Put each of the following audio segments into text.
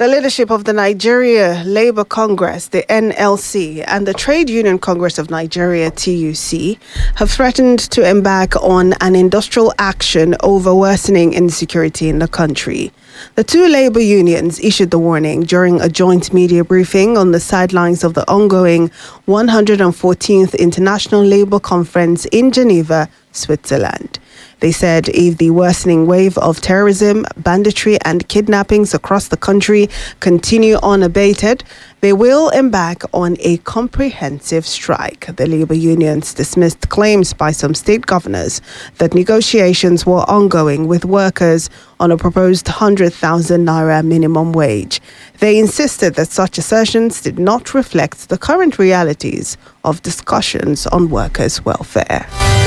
The leadership of the Nigeria Labour Congress, the NLC, and the Trade Union Congress of Nigeria, TUC, have threatened to embark on an industrial action over worsening insecurity in the country. The two labour unions issued the warning during a joint media briefing on the sidelines of the ongoing 114th International Labour Conference in Geneva, Switzerland. They said if the worsening wave of terrorism, banditry and kidnappings across the country continue unabated, they will embark on a comprehensive strike. The labour unions dismissed claims by some state governors that negotiations were ongoing with workers on a proposed 100,000 naira minimum wage. They insisted that such assertions did not reflect the current realities of discussions on workers' welfare.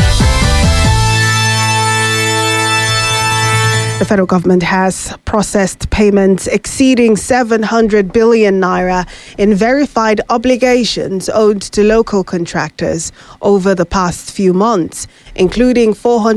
The federal government has processed payments exceeding 700 billion naira in verified obligations owed to local contractors over the past few months, including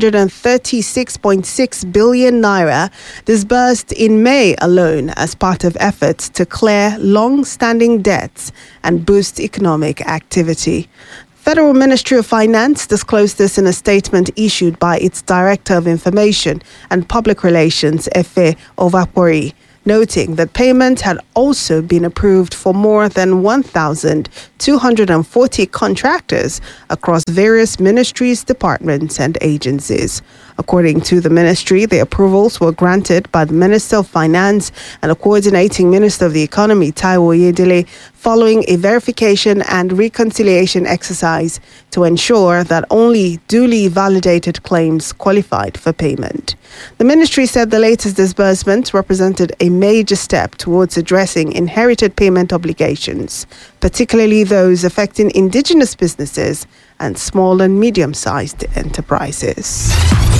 436.6 billion naira disbursed in May alone as part of efforts to clear long-standing debts and boost economic activity. Federal Ministry of Finance disclosed this in a statement issued by its Director of Information and Public Relations, Efe Ovapori, noting that payments had also been approved for more than 1,240 contractors across various ministries, departments, and agencies. According to the ministry, the approvals were granted by the Minister of Finance and the Coordinating Minister of the Economy, Taiwo Oyedele, following a verification and reconciliation exercise to ensure that only duly validated claims qualified for payment. The ministry said the latest disbursement represented a major step towards addressing inherited payment obligations, particularly those affecting indigenous businesses and small and medium-sized enterprises.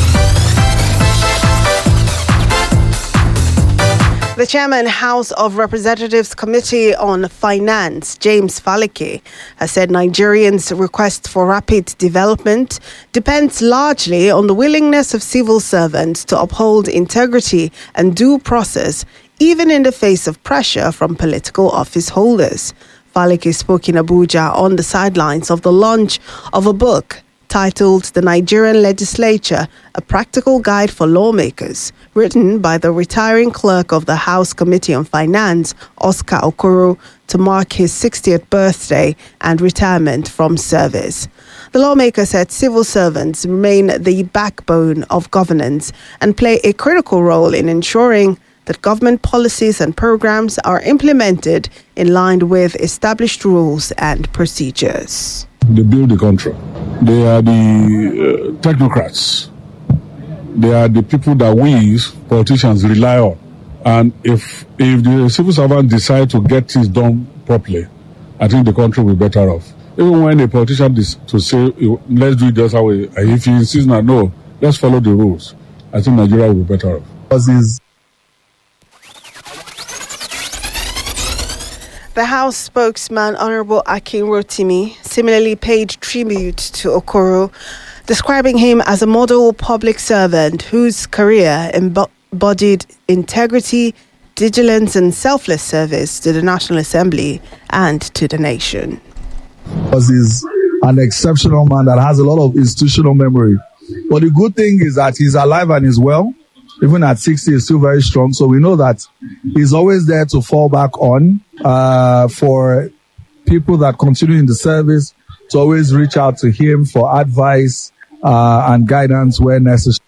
The Chairman, House of Representatives Committee on Finance, James Faleke, has said Nigerians' request for rapid development depends largely on the willingness of civil servants to uphold integrity and due process, even in the face of pressure from political office holders. Faleke spoke in Abuja on the sidelines of the launch of a book titled The Nigerian Legislature, A Practical Guide for Lawmakers, written by the retiring clerk of the House Committee on Finance, Oscar Okoro, to mark his 60th birthday and retirement from service. The lawmaker said civil servants remain the backbone of governance and play a critical role in ensuring that government policies and programs are implemented in line with established rules and procedures. They build the country. They are the technocrats. They are the people that we politicians rely on. And if the civil servant decide to get things done properly, I think the country will be better off. Even when a politician is to say, let's do it this way, and if he insists, no, let's follow the rules, I think Nigeria will be better off. The House spokesman, Honorable Akin Rotimi, similarly paid tribute to Okoro, describing him as a model public servant whose career embodied integrity, vigilance, and selfless service to the National Assembly and to the nation. He's an exceptional man that has a lot of institutional memory. But the good thing is that he's alive and is well. Even at 60, he's still very strong. So we know that he's always there to fall back on for people that continue in the service, to always reach out to him for advice and guidance where necessary.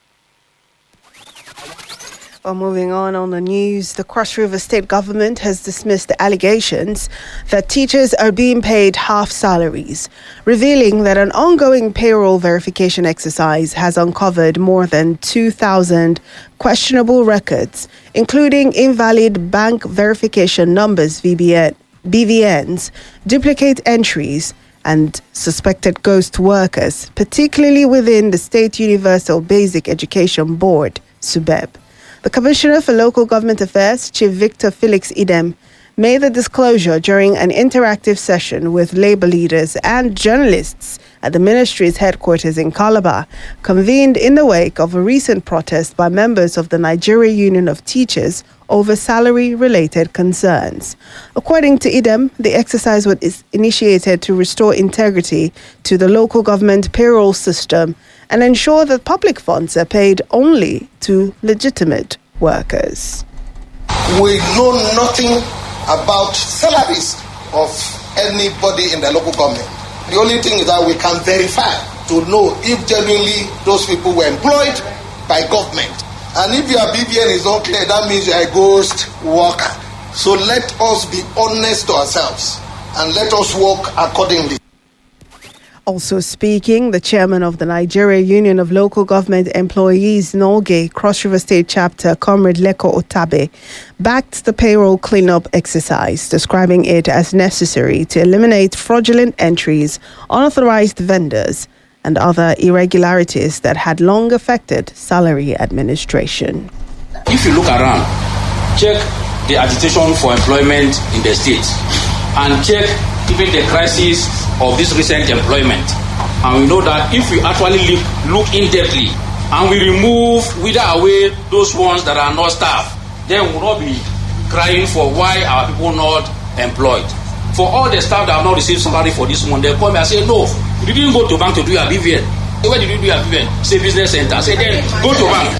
Well, moving on the news, the Cross River State government has dismissed allegations that teachers are being paid half salaries, revealing that an ongoing payroll verification exercise has uncovered more than 2,000 questionable records, including invalid bank verification numbers, BVNs, duplicate entries, and suspected ghost workers, particularly within the State Universal Basic Education Board, SUBEB. The Commissioner for Local Government Affairs, Chief Victor Felix Idem, made the disclosure during an interactive session with labor leaders and journalists at the ministry's headquarters in Calabar, convened in the wake of a recent protest by members of the Nigeria Union of Teachers over salary-related concerns. According to IDEM, the exercise was initiated to restore integrity to the local government payroll system and ensure that public funds are paid only to legitimate workers. We know nothing about salaries of anybody in the local government. The only thing is that we can verify to know if genuinely those people were employed by government. And if your BVN is not clear, that means you are a ghost worker. So let us be honest to ourselves and let us work accordingly. Also speaking, the chairman of the Nigeria Union of Local Government Employees, NOLGE, Cross River State Chapter, Comrade Leko Otabe, backed the payroll cleanup exercise, describing it as necessary to eliminate fraudulent entries, unauthorized vendors, and other irregularities that had long affected salary administration. If you look around, check the agitation for employment in the state and check even the crisis of this recent employment. And we know that if we actually look in-depthly and we wither away those ones that are not staff, then we will not be crying for why our people not employed. For all the staff that have not received salary for this month, they come and say, no, you didn't go to bank to do your BVN. Where did you do your BVN? Say business center. Say then go to bank.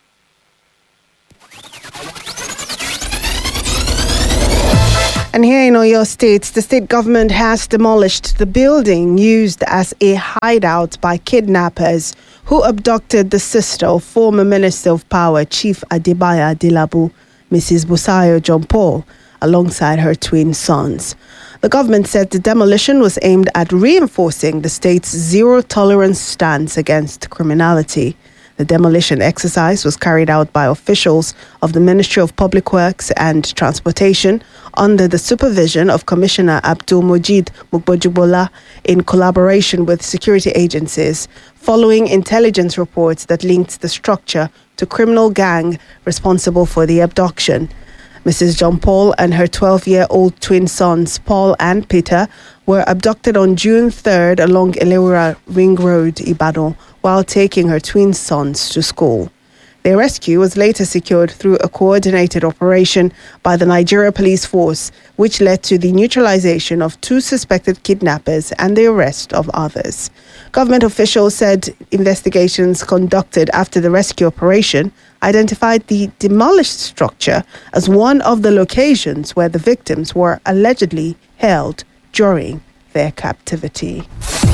And here in Oyo State, the state government has demolished the building used as a hideout by kidnappers who abducted the sister of former Minister of Power, Chief Adebayo Adelabu, Mrs. Busayo John Paul, alongside her twin sons. The government said the demolition was aimed at reinforcing the state's zero-tolerance stance against criminality. The demolition exercise was carried out by officials of the Ministry of Public Works and Transportation under the supervision of Commissioner Abdul Mojid Mugbojubola in collaboration with security agencies, following intelligence reports that linked the structure to criminal gang responsible for the abduction. Mrs. John Paul and her 12-year-old twin sons, Paul and Peter, were abducted on June 3rd along Elewura Ring Road, Ibadan, while taking her twin sons to school. Their rescue was later secured through a coordinated operation by the Nigeria Police Force, which led to the neutralization of 2 suspected kidnappers and the arrest of others. Government officials said investigations conducted after the rescue operation identified the demolished structure as one of the locations where the victims were allegedly held during their captivity.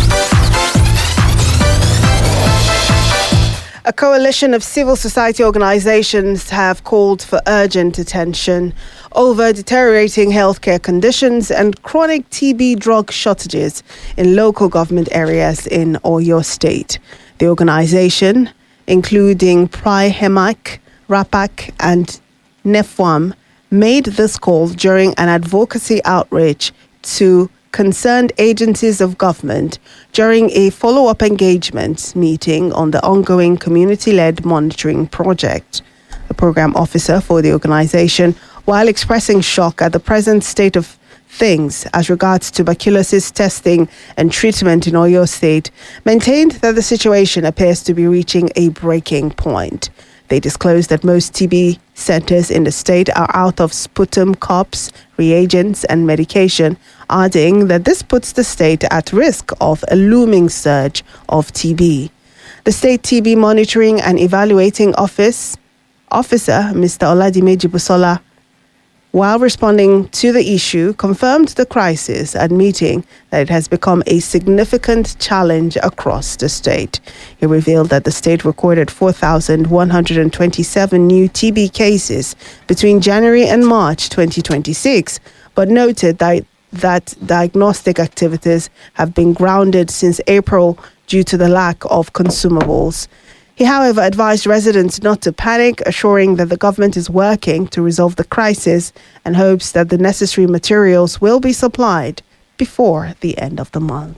A coalition of civil society organizations have called for urgent attention over deteriorating healthcare conditions and chronic TB drug shortages in local government areas in Oyo State. The organization, including Pri-Hemac, RAPAC and NEFWAM, made this call during an advocacy outreach to concerned agencies of government during a follow-up engagement meeting on the ongoing community-led monitoring project. The program officer for the organization, while expressing shock at the present state of things as regards tuberculosis testing and treatment in Oyo State, maintained that the situation appears to be reaching a breaking point. They disclosed that most TB centers in the state are out of sputum cups, reagents, and medication, adding that this puts the state at risk of a looming surge of TB. The State TB Monitoring and Evaluating Officer, Mr. Oladimeji Busola, while responding to the issue, confirmed the crisis, admitting that it has become a significant challenge across the state. He revealed that the state recorded 4,127 new TB cases between January and March 2026, but noted that diagnostic activities have been grounded since April due to the lack of consumables. He, however, advised residents not to panic, assuring that the government is working to resolve the crisis and hopes that the necessary materials will be supplied before the end of the month.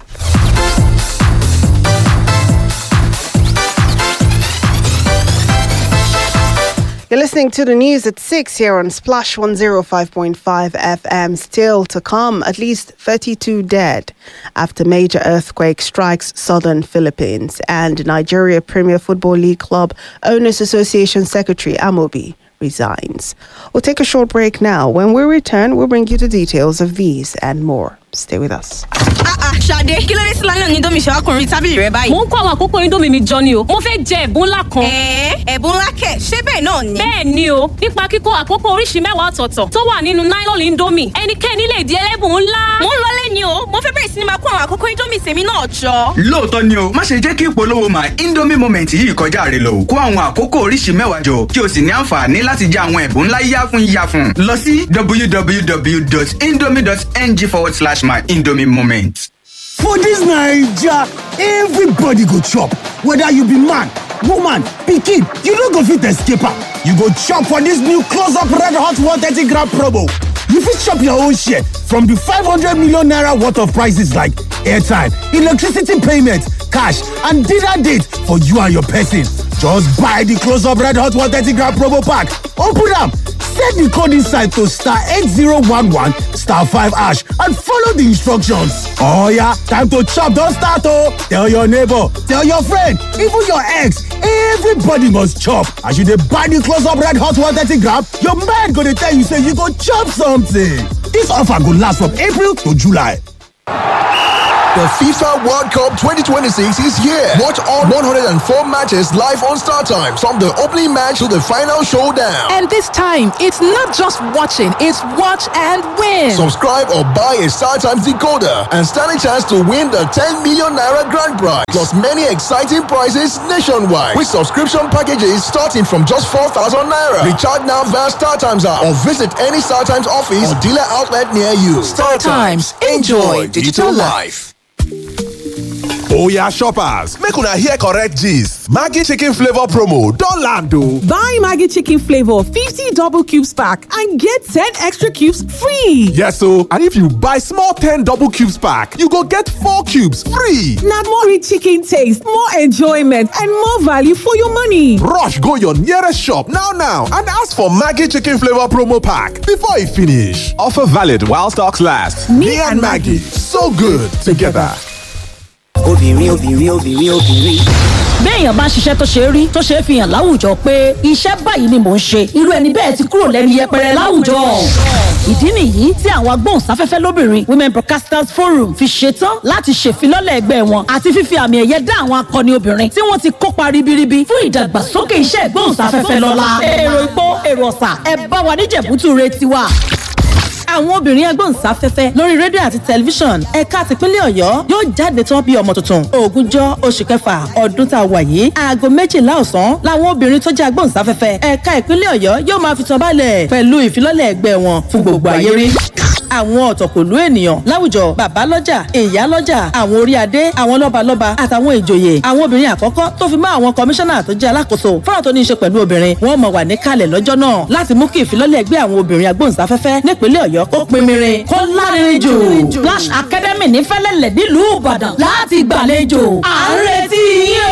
You're listening to the news at 6 here on Splash 105.5 FM. Still to come, at least 32 dead after major earthquake strikes southern Philippines. And Nigeria Premier Football League Club Owners Association Secretary Amobi resigns. We'll take a short break now. When we return, we'll bring you the details of these and more. Stay with us. Ṣadé, kí ló dé sí lánàá Indomie ṣe ọkùnrin tábìlì rẹ báyìí? Mo ń kó àwọn àkókò Indomie mi jọ ni o. Mo fẹ́ jẹ ẹ̀bùn ńlá kan. Ẹ̀bùn ńlá kẹ̀, ṣé bẹ́ẹ̀ náà ni? Bẹ́ẹ̀ ni o, nípa kíkó àkókò oríṣi mẹ́wàá ọ̀tọ̀ọ̀tọ̀ tó wà nínú nylon Indomie. Ẹnikẹ́ni lè di ẹlẹ́bùn ńlá. Mo ń lọlé ni o, mo fẹ́ bẹ̀rẹ̀ sí ni máa kó àwọn àkókò Indomie tèmi náà jọ. Lóòótọ́ ni o, má ṣe jẹ́ kí ìpolówó My Indomie Moment yìí kọjá rẹ lọ. Kó àwọn àkókò oríṣi mẹ́wàá jọ kí o sì ní àǹfààní láti jẹ àwọn ẹ̀bùn ńlá yáfun. Lọ sí www.indomie.ng/My Indomie Moment. For this Naija, everybody go chop. Whether you be man, woman, pikin, you no go fit escape am. You go chop for this new close-up red hot 130 gram promo. You fit chop your own share from the 500 million naira worth of prices like airtime, electricity payment, cash, and dinner date for you and your person. Just buy the close-up red hot 130 gram promo pack. Open am. Set the code inside to *8011 *5# and follow the instructions. Oh yeah, time to chop, don't start oh. Tell your neighbor, tell your friend, even your ex, everybody must chop. As you dey buy the close-up red hot 130 gram, your mind go dey tell you say you go chop something. This offer go last from April to July. The FIFA World Cup 2026 is here. Watch all 104 matches live on StarTimes from the opening match to the final showdown. And this time, it's not just watching, it's watch and win. Subscribe or buy a StarTimes decoder and stand a chance to win the 10 million naira grand prize. Plus many exciting prizes nationwide with subscription packages starting from just 4,000 naira. Recharge now via StarTimes app or visit any StarTimes office or dealer outlet near you. StarTimes. Enjoy digital life. Oya shoppers, make una hear correct gist. Maggi chicken flavor promo don land o. Buy Maggi chicken flavor 50 double cubes pack and get 10 extra cubes free. Yes o, and if you buy small 10 double cubes pack, you go get 4 cubes free. Na more rich chicken taste, more enjoyment and more value for your money. Rush go your nearest shop now and ask for Maggi chicken flavor promo pack before e finish. Offer valid while stocks last. Me and Maggi, so good together. obìnrin. béèyàn bá ń ṣiṣẹ́ tó ṣe é rí tó ṣe é fi hàn láwùjọ pé iṣẹ́ báyìí ni mò ń ṣe irú ẹni bẹ́ẹ̀ ti kúrò lẹ́nu yẹpẹrẹ láwùjọ. ìdí nìyí tí àwọn agbóhùnsáfẹ́fẹ́ lóbìnrin Women Broadcasters Forum fi ṣetán láti ṣèfilọ́lẹ̀ ẹgbẹ́ wọn àti fífi àmì ẹ̀yẹ dá àwọn akọni obìnrin tí wọ́n ti kópa ribiribi fún ìdàgbàsókè iṣẹ́ ìgbóhùnsáfẹ́fẹ́ lọ́la. èrò ìpó èrò ọ̀sà ẹ bá wa níjẹ̀bútú re tiwa. Àwọn obìnrin agbóhùnsáfẹ́fẹ́ lórí rédíò àti tẹlifíṣàn ẹ̀ka tìpínlẹ̀ Ọ̀yọ́ yóò jáde tán bí ọmọ tuntun. Ògúnjọ́ oṣù kẹfà ọdún tá a wà yìí aago 12 ọ̀sán làwọn obìnrin tó jẹ́ agbóhùnsáfẹ́fẹ́ ẹ̀ka ìpínlẹ̀ Ọ̀yọ́ yóò máa fi tán balẹ̀ pẹ̀lú ìfilọ́lẹ̀ ẹgbẹ́ wọn fún gbogbo ayé rí. Àwọn ọ̀tọ̀kùlú ènìyàn láwùjọ bàbá lọ́jà ìyá lọ́jà àwọn orí adé àwọn lọ́balọ́ba àtàwọn ìjòyè àwọn obìnrin àkọ́kọ́ tó fi mọ́ àwọn kọmíṣánná tó jẹ́ alákòóso fọ́nrán tó ní í ṣe pẹ̀lú obìnrin wọ́n máa wà níkàlẹ̀ lọ́jọ́ náà láti mú kí ìfilọ́lẹ̀ ẹgbẹ́ àwọn obìnrin agbóhùnsáfẹ́fẹ́ nípínlẹ̀ Ọ̀yọ́ kó pinmirin kó lárinrin jù. Splash Academy ní Fẹ́lẹ́lẹ̀ nílùú Ìbàdàn láti gbàlejò à ń retí yín o.